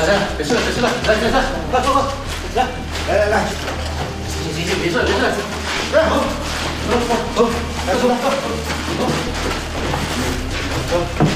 来，没事了，没事了，来，坐，来，来，行，没事，来，走，来，坐。